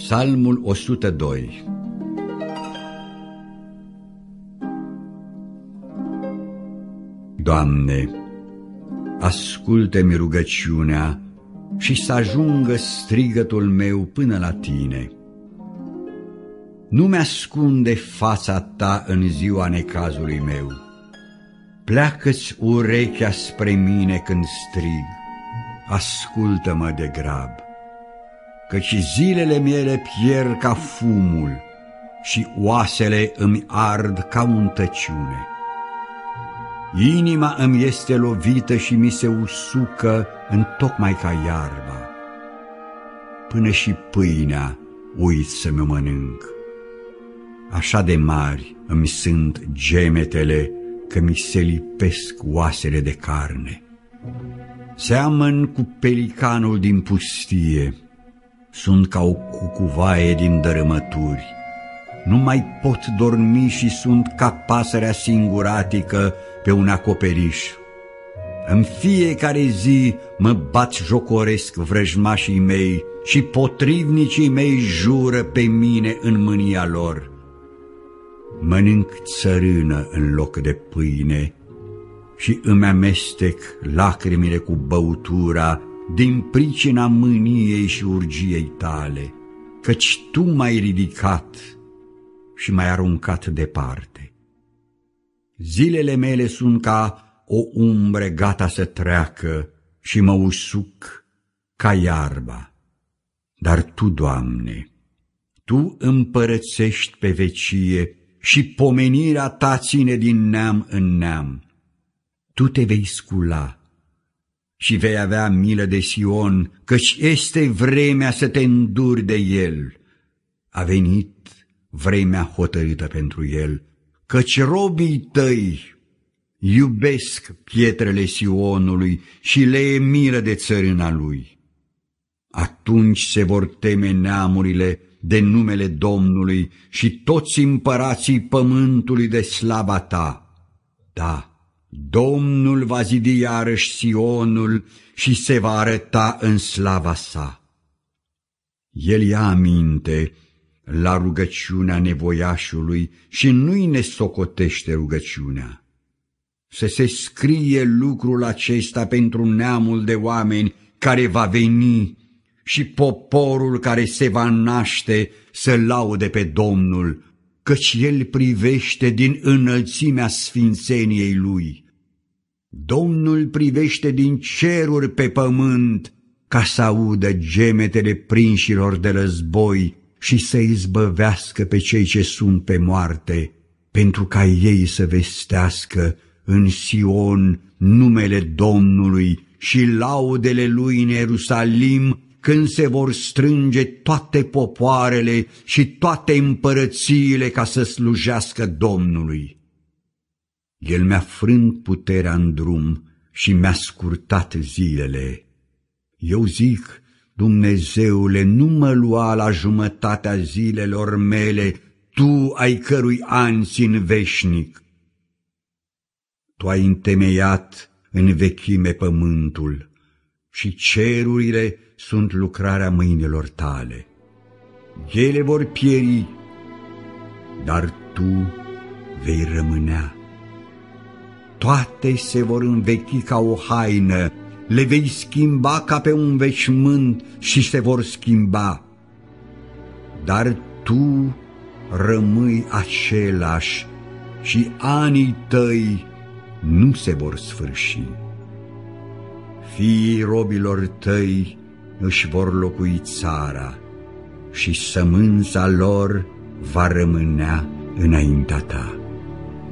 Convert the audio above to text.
Psalmul 102. Doamne, ascultă-mi rugăciunea și să ajungă strigătul meu până la Tine. Nu mi-ascunde fața Ta în ziua necazului meu. Pleacă-ți urechea spre mine când strig, ascultă-mă de grab, căci zilele mele pierd ca fumul și oasele îmi ard ca un tăciune. Inima îmi este lovită și mi se usucă întocmai ca iarba. Până și pâinea uit să mi-o mănânc. Așa de mari îmi sunt gemetele că mi se lipesc oasele de carne. Seamăn cu pelicanul din pustie, sunt ca o cucuvaie din dărâmături. Nu mai pot dormi și sunt ca pasărea singuratică pe un acoperiș. În fiecare zi mă batjocoresc vrăjmașii mei și potrivnicii mei jură pe mine în mânia lor. Mănânc țărână în loc de pâine și îmi amestec lacrimile cu băutura din pricina mâniei și urgiei Tale, căci Tu m-ai ridicat și m-ai aruncat departe. Zilele mele sunt ca o umbră gata să treacă și mă usuc ca iarba. Dar Tu, Doamne, Tu împărățești pe vecie și pomenirea Ta ține din neam în neam. Tu te vei scula și vei avea milă de Sion, căci este vremea să te înduri de el. A venit vremea hotărâtă pentru el, căci robii Tăi iubesc pietrele Sionului și le e milă de țărâna lui. Atunci se vor teme neamurile de numele Domnului și toți împărații pământului de slava Ta. Da, Domnul va zidi iarăși Sionul și se va arăta în slava sa. El ia aminte la rugăciunea nevoiașului și nu-i nesocotește rugăciunea. Să se scrie lucrul acesta pentru neamul de oameni care va veni și poporul care se va naște să laude pe Domnul, căci El privește din înălțimea sfințeniei Lui. Domnul privește din ceruri pe pământ ca să audă gemetele prinșilor de război și să izbăvească pe cei ce sunt pe moarte, pentru ca ei să vestească în Sion numele Domnului și laudele Lui în Ierusalim, când se vor strânge toate popoarele și toate împărățiile ca să slujească Domnului. El mi-a frânt puterea în drum și mi-a scurtat zilele. Eu zic, Dumnezeule, nu mă lua la jumătatea zilelor mele, Tu ai cărui ani țin veșnic. Tu ai întemeiat în vechime pământul și cerurile sunt lucrarea mâinilor Tale. Ele vor pieri, dar Tu vei rămânea. Toate se vor învechi ca o haină, le vei schimba ca pe un veșmânt și se vor schimba. Dar Tu rămâi același și anii Tăi nu se vor sfârși. Fiii robilor Tăi își vor locui țara și sămânța lor va rămânea înaintea Ta.